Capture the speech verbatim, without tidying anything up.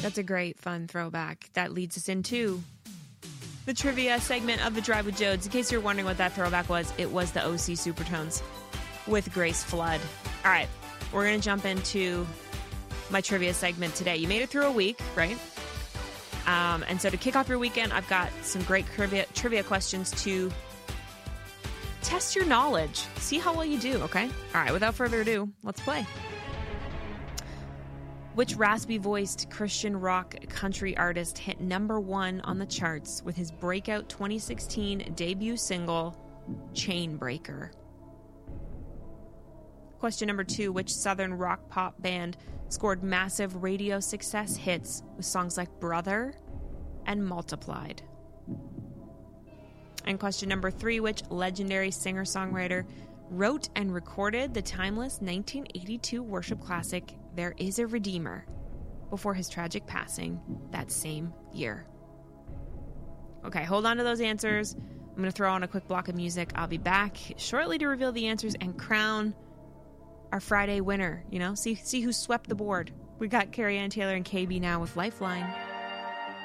That's a great, fun throwback. That leads us into the trivia segment of the Drive with Jodes. In case you're wondering what that throwback was, it was the O C Supertones with Grace Flood. All right, we're going to jump into my trivia segment today. You made it through a week, right? Um, and so to kick off your weekend, I've got some great trivia, trivia questions to test your knowledge. See how well you do, okay? All right, without further ado, let's play. Which raspy-voiced Christian rock country artist hit number one on the charts with his breakout twenty sixteen debut single, Chainbreaker? Question number two, which southern rock pop band scored massive radio success hits with songs like Brother and Multiplied? And question number three, which legendary singer-songwriter wrote and recorded the timeless nineteen eighty-two worship classic, There Is a Redeemer, before his tragic passing that same year? Okay, hold on to those answers. I'm going to throw on a quick block of music. I'll be back shortly to reveal the answers and crown our Friday winner. You know, see see who swept the board. We got Carrie Ann Taylor and K B now with Lifeline.